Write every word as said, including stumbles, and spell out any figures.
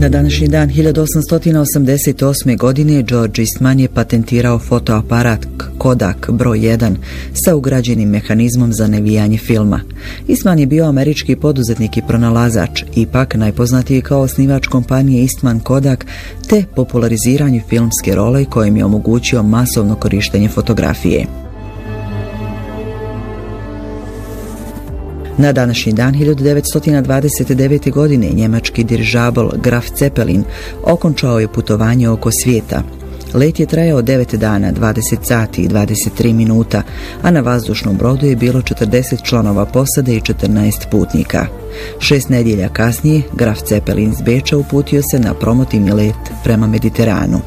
Na današnji dan hiljadu osamsto osamdeset osme. godine George Eastman je patentirao fotoaparat Kodak broj jedan sa ugrađenim mehanizmom za nevijanje filma. Eastman je bio američki poduzetnik i pronalazač, ipak najpoznatiji kao osnivač kompanije Eastman Kodak te populariziranju filmske role kojim je omogućio masovno korištenje fotografije. Na današnji dan hiljadu devetsto dvadeset devete. godine njemački dirižabl Graf Zeppelin okončao je putovanje oko svijeta. Let je trajao devet dana, dvadeset sati i dvadeset tri minuta, a na vazdušnom brodu je bilo četrdeset članova posade i četrnaest putnika. Šest nedjelja kasnije Graf Zeppelin iz Beča uputio se na promotivni let prema Mediteranu.